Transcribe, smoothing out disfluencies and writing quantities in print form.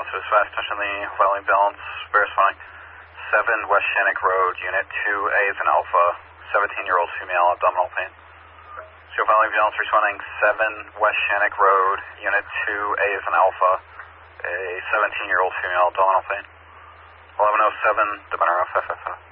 to dispatch, touching the following balance, verifying 7 West Shannick Road, Unit 2A is an Alpha, 17-year-old female, abdominal pain. So following balance, responding 7 West Shannick Road, Unit 2A is an Alpha, a 17-year-old female, abdominal pain. 1107, the Monroe FFF.